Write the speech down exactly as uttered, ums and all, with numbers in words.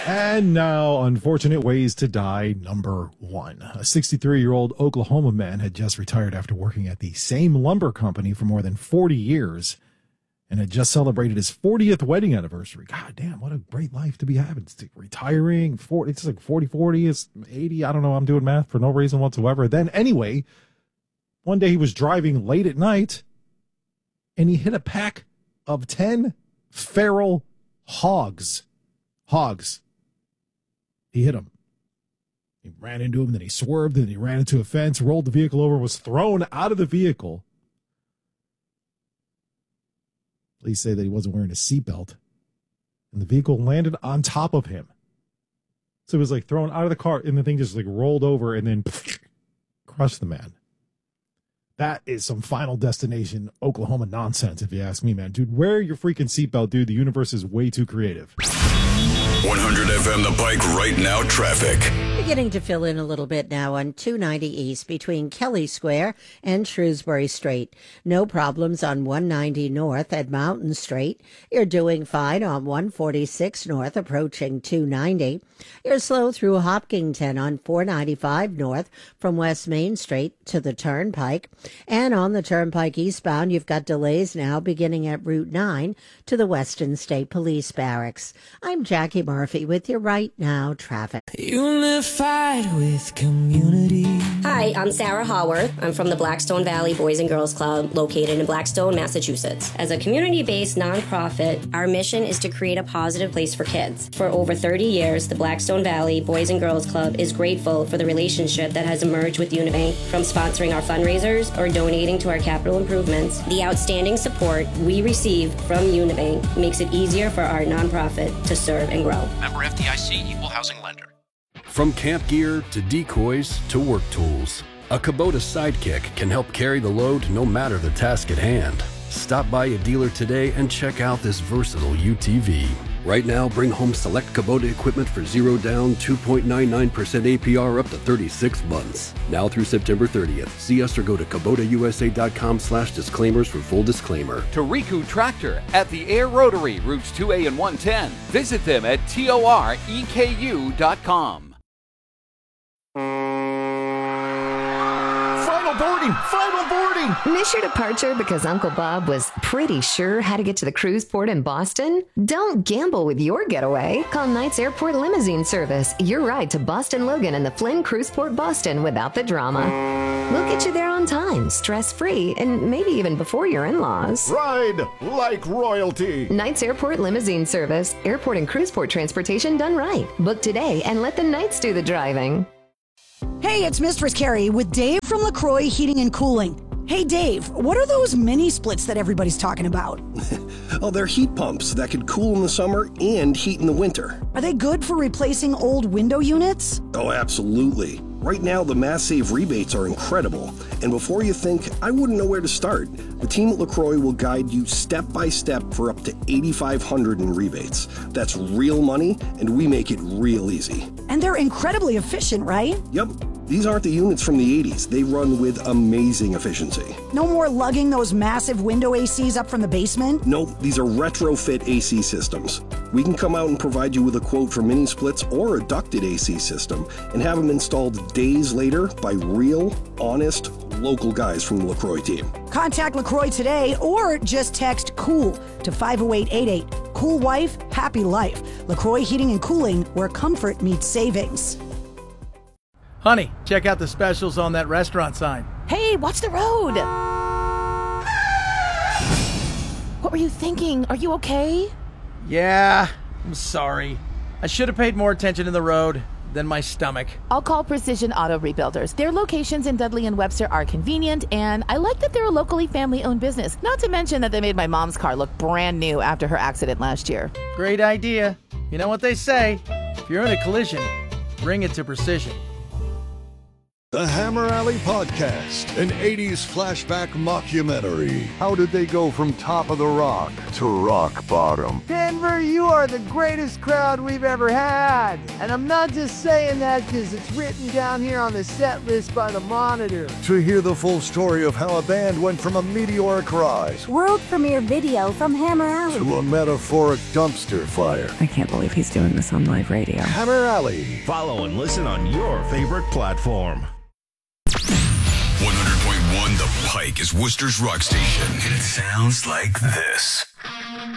And now, unfortunate ways to die, number one. A sixty-three-year-old Oklahoma man had just retired after working at the same lumber company for more than forty years and had just celebrated his fortieth wedding anniversary. God damn, what a great life to be having. It's retiring, forty, it's like forty, forty, it's eighty. I don't know. I'm doing math for no reason whatsoever. Then anyway, one day he was driving late at night and he hit a pack of ten feral hogs. Hogs. He hit him. He ran into him, then he swerved, then he ran into a fence, rolled the vehicle over, was thrown out of the vehicle. Police say that he wasn't wearing a seatbelt, and the vehicle landed on top of him. So he was like thrown out of the car, and the thing just like rolled over and then crushed the man. That is some Final Destination Oklahoma nonsense, if you ask me, man. Dude, wear your freaking seatbelt, dude. The universe is way too creative. one hundred F M The Pike right now traffic. Beginning to fill in a little bit now on two ninety East between Kelly Square and Shrewsbury Street. No problems on one ninety North at Mountain Street. You're doing fine on one forty-six North approaching two ninety. You're slow through Hopkinton on four ninety-five North from West Main Street to the Turnpike. And on the Turnpike eastbound, you've got delays now beginning at Route nine to the Western State Police Barracks. I'm Jackie Murphy with your Right Now traffic. Unified with community. Hi, I'm Sarah Haworth. I'm from the Blackstone Valley Boys and Girls Club located in Blackstone, Massachusetts. As a community-based nonprofit, our mission is to create a positive place for kids. For over thirty years, the Blackstone Valley Boys and Girls Club is grateful for the relationship that has emerged with Unibank, from sponsoring our fundraisers or donating to our capital improvements. The outstanding support we receive from Unibank makes it easier for our nonprofit to serve and grow. Member F D I C, Equal Housing Lender. From camp gear to decoys to work tools, a Kubota Sidekick can help carry the load no matter the task at hand. Stop by a dealer today and check out this versatile U T V. Right now, bring home select Kubota equipment for zero down, two point nine nine percent A P R up to thirty-six months. Now through September thirtieth. See us or go to Kubota U S A dot com slash disclaimers for full disclaimer. Toriku Tractor at the Air Rotary, routes two A and one ten. Visit them at T O R E K U dot com. Final boarding! Final boarding! Miss your departure because Uncle Bob was pretty sure how to get to the cruise port in Boston? Don't gamble with your getaway. Call Knights Airport Limousine Service. Your ride to Boston Logan and the Flynn Cruise Port Boston without the drama. We'll get you there on time, stress-free, and maybe even before your in-laws. Ride like royalty. Knights Airport Limousine Service. Airport and cruise port transportation done right. Book today and let the Knights do the driving. Hey, it's Mistress Carrie with Dave from LaCroix Heating and Cooling. Hey, Dave, what are those mini splits that everybody's talking about? Oh, they're heat pumps that can cool in the summer and heat in the winter. Are they good for replacing old window units? Oh, absolutely. Right now, the Mass Save rebates are incredible. And before you think, I wouldn't know where to start, the team at LaCroix will guide you step by step for up to eight thousand five hundred dollars in rebates. That's real money, and we make it real easy. And they're incredibly efficient, right? Yep. These aren't the units from the eighties. They run with amazing efficiency. No more lugging those massive window A Cs up from the basement? Nope, these are retrofit A C systems. We can come out and provide you with a quote for mini splits or a ducted A C system and have them installed days later by real, honest, local guys from the LaCroix team. Contact LaCroix today or just text COOL to five oh eight eight eight. Cool wife, happy life. LaCroix Heating and Cooling, where comfort meets savings. Honey, check out the specials on that restaurant sign. Hey, watch the road! What were you thinking? Are you okay? Yeah, I'm sorry. I should have paid more attention to the road than my stomach. I'll call Precision Auto Rebuilders. Their locations in Dudley and Webster are convenient, and I like that they're a locally family-owned business. Not to mention that they made my mom's car look brand new after her accident last year. Great idea. You know what they say, if you're in a collision, bring it to Precision. The Hammer Alley Podcast, an eighties flashback mockumentary. How did they go from top of the rock to rock bottom? Hey! Denver, you are the greatest crowd we've ever had. And I'm not just saying that because it's written down here on the set list by the Monitor. To hear the full story of how a band went from a meteoric rise World premiere video from Hammer Alley to a metaphoric dumpster fire. I can't believe he's doing this on live radio. Hammer Alley. Follow and listen on your favorite platform. one hundred point one The Pike is Worcester's rock station, and it sounds like this.